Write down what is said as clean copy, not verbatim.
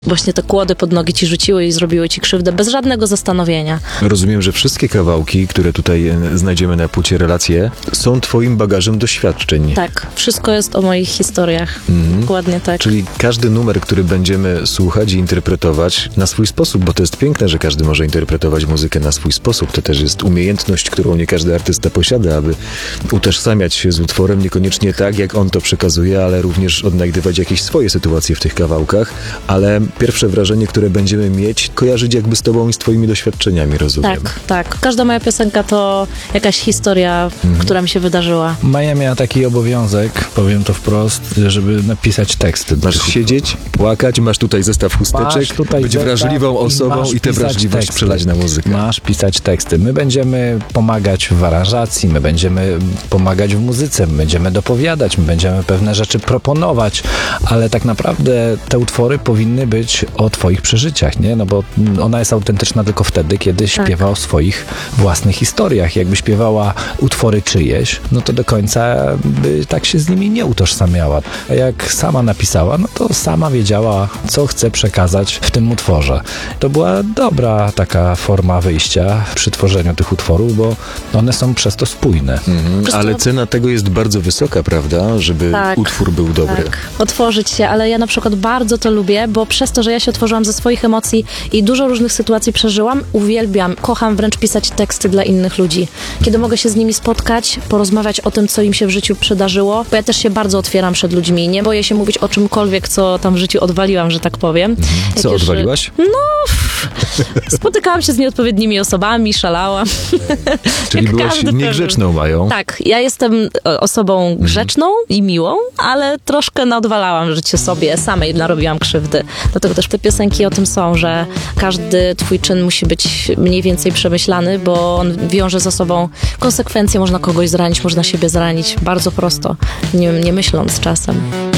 Właśnie te kłody pod nogi ci rzuciły i zrobiły ci krzywdę bez żadnego zastanowienia. Rozumiem, że wszystkie kawałki, które tutaj znajdziemy na płycie Relacje, są twoim bagażem doświadczeń. Tak, wszystko jest o moich historiach. Dokładnie tak. Czyli każdy numer, który będziemy słuchać i interpretować na swój sposób, bo to jest piękne, że każdy może interpretować muzykę na swój sposób. To też jest umiejętność, którą nie każdy artysta posiada, aby utożsamiać się z utworem niekoniecznie tak, jak on to przekazuje, ale również odnajdywać jakieś swoje sytuacje w tych kawałkach. Ale pierwsze wrażenie, które będziemy mieć, kojarzyć jakby z tobą i z twoimi doświadczeniami, rozumiem. Tak. Każda moja piosenka to jakaś historia, która mi się wydarzyła. Maja miała taki obowiązek, powiem to wprost, żeby napisać teksty. Masz siedzieć, płakać, masz tutaj zestaw chusteczek, być wrażliwą osobą i tę wrażliwość teksty. przelać na muzykę. Masz pisać teksty. My będziemy pomagać w aranżacji, my będziemy pomagać w muzyce, my będziemy dopowiadać, my będziemy pewne rzeczy proponować, ale tak naprawdę te utwory powinny być o twoich przeżyciach, nie? No bo ona jest autentyczna tylko wtedy, kiedy śpiewa o swoich własnych historiach. Jakby śpiewała utwory czyjeś, no to do końca by tak się z nimi nie utożsamiała. A jak sama napisała, no to sama wiedziała, co chce przekazać w tym utworze. To była dobra taka forma wyjścia przy tworzeniu tych utworów, bo one są przez to spójne. Ale cena tego jest bardzo wysoka, prawda? Żeby utwór był dobry. Tak, otworzyć się, ale ja na przykład bardzo to lubię, bo przez to, że ja się otworzyłam ze swoich emocji i dużo różnych sytuacji przeżyłam, uwielbiam, kocham wręcz pisać teksty dla innych ludzi. Kiedy mogę się z nimi spotkać, porozmawiać o tym, co im się w życiu przydarzyło, bo ja też się bardzo otwieram przed ludźmi. Nie boję się mówić o czymkolwiek, co tam w życiu odwaliłam, że tak powiem. Co odwaliłaś? Spotykałam się z nieodpowiednimi osobami, szalałam. Czyli byłaś niegrzeczną, Mają. Tak, ja jestem osobą grzeczną i miłą, ale troszkę naodwalałam życie sobie, samej narobiłam krzywdy. Dlatego też te piosenki o tym są, że każdy twój czyn musi być mniej więcej przemyślany, bo on wiąże za sobą konsekwencje. Można kogoś zranić, można siebie zranić bardzo prosto, nie myśląc czasem.